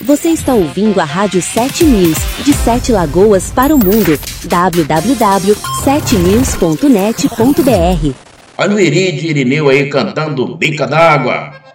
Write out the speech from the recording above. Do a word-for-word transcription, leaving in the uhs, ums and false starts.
Você está ouvindo a Rádio sete News, de Sete Lagoas para o mundo. w w w ponto sete news ponto net ponto b r. Olha o Iride e Irineu aí cantando Bica d'Água.